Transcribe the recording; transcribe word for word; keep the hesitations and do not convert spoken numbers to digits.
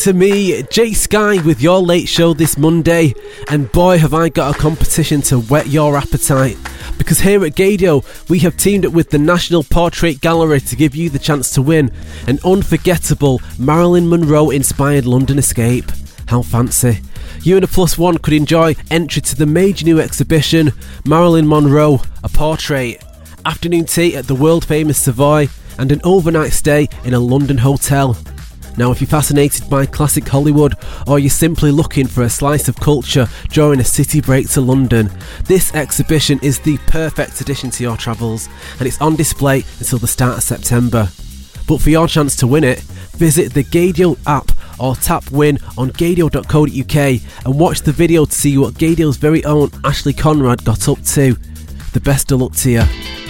To me, Jay Sky with your late show this Monday, and boy have I got a competition to whet your appetite, because here at Gaydio we have teamed up with the National Portrait Gallery to give you the chance to win an unforgettable Marilyn Monroe inspired London escape. How fancy. You and a plus one could enjoy entry to the major new exhibition Marilyn Monroe, a portrait, afternoon tea at the world famous Savoy, and an overnight stay in a London hotel. Now, if you're fascinated by classic Hollywood, or you're simply looking for a slice of culture during a city break to London, this exhibition is the perfect addition to your travels, and it's on display until the start of September. But for your chance to win it, visit the Gaydio app or tap win on gaydio dot co dot uk and watch the video to see what Gaydio's very own Ashley Conrad got up to. The best of luck to you.